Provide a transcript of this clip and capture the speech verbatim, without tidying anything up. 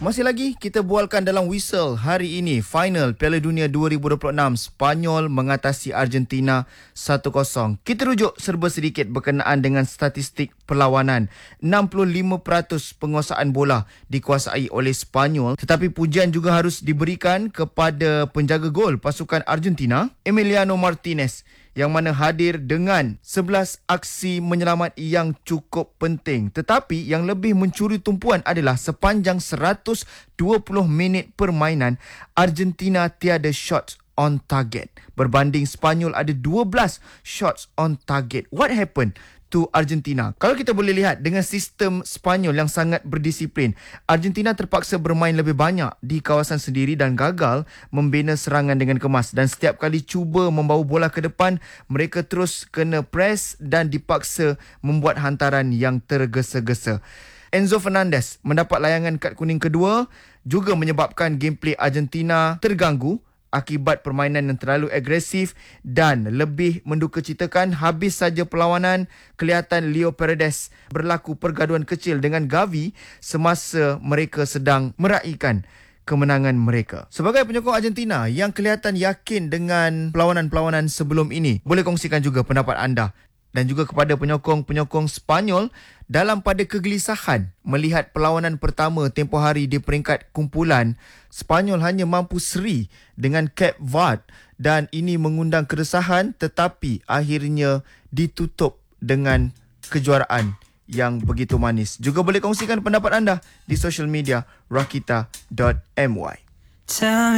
Masih lagi kita bualkan dalam Whistle hari ini. Final Piala Dunia dua ribu dua puluh enam, Spanyol mengatasi Argentina satu kosong. Kita rujuk serba sedikit berkenaan dengan statistik perlawanan. enam puluh lima peratus penguasaan bola dikuasai oleh Spanyol, tetapi pujian juga harus diberikan kepada penjaga gol pasukan Argentina, Emiliano Martinez, yang mana hadir dengan sebelas aksi menyelamat yang cukup penting. Tetapi yang lebih mencuri tumpuan adalah sepanjang seratus dua puluh minit permainan, Argentina tiada shots on target. Berbanding Spanyol ada dua belas shots on target. What happened to Argentina? Kalau kita boleh lihat dengan sistem Spanyol yang sangat berdisiplin, Argentina terpaksa bermain lebih banyak di kawasan sendiri dan gagal membina serangan dengan kemas. Dan setiap kali cuba membawa bola ke depan, mereka terus kena press dan dipaksa membuat hantaran yang tergesa-gesa. Enzo Fernandez mendapat layangan kad kuning kedua, juga menyebabkan gameplay Argentina terganggu akibat permainan yang terlalu agresif. Dan lebih mendukacitakan, habis saja perlawanan, kelihatan Leo Paredes berlaku pergaduhan kecil dengan Gavi semasa mereka sedang meraihkan kemenangan mereka. Sebagai penyokong Argentina yang kelihatan yakin dengan perlawanan-perlawanan sebelum ini, boleh kongsikan juga pendapat anda. Dan juga kepada penyokong-penyokong Spanyol, dalam pada kegelisahan melihat perlawanan pertama tempoh hari di peringkat kumpulan, Spanyol hanya mampu seri dengan Cape Verde dan ini mengundang keresahan, tetapi akhirnya ditutup dengan kejuaraan yang begitu manis. Juga boleh kongsikan pendapat anda di social media rakita dot my.